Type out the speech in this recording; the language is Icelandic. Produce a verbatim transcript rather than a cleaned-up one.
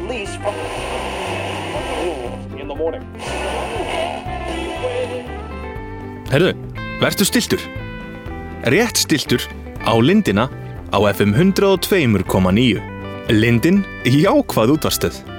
release from in the morning. Herðu, vertu stiltur. Rétt stiltur á Lindina á F M hundrað og tvö komma níu. Lindin, jákvæð útvarpsstöð.